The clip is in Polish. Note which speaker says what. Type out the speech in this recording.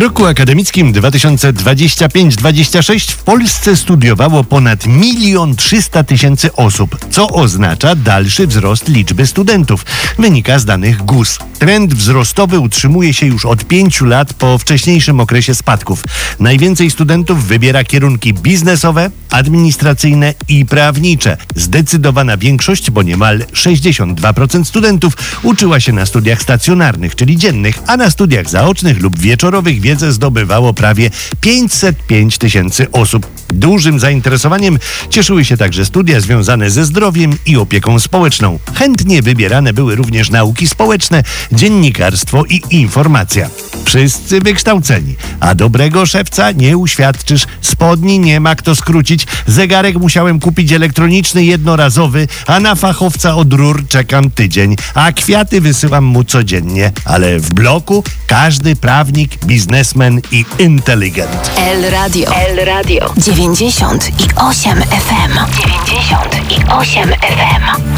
Speaker 1: roku akademickim 2025-26 w Polsce studiowało ponad 1 300 000 osób, co oznacza dalszy wzrost liczby studentów. Wynika z danych GUS. Trend wzrostowy utrzymuje się już od 5 lat po wcześniejszym okresie spadków. Najwięcej studentów wybiera kierunki biznesowe, administracyjne i prawnicze. Zdecydowana większość, bo niemal 62% studentów uczyła się na studiach stacjonarnych, czyli dziennych, a na studiach zaocznych lub wieczorowych wiedzę zdobywało prawie 505 000 osób. Dużym zainteresowaniem cieszyły się także studia związane ze zdrowiem i opieką społeczną. Chętnie wybierane były również nauki społeczne, dziennikarstwo i informacja. Wszyscy wykształceni, a dobrego szewca nie uświadczysz, spodni nie ma kto skrócić, zegarek musiałem kupić elektroniczny jednorazowy, a na fachowca od rur czekam tydzień, a kwiaty wysyłam mu codziennie, ale w bloku każdy prawnik, biznesmen i inteligent.
Speaker 2: El Radio 98 FM 98 FM